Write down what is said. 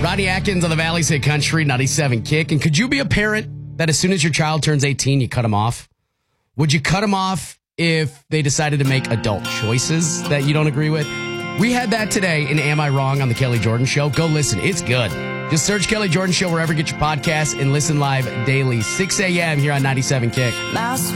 Rodney Atkins on the Valley's Hit Country 97 Kick. And could you be a parent that as soon as your child turns 18, you cut them off? Would you cut them off if they decided to make adult choices that you don't agree with? We had that today in Am I Wrong on the Kelly Jordan Show. Go listen. It's good. Just search Kelly Jordan Show wherever you get your podcasts and listen live daily, 6 a.m. here on 97 Kick.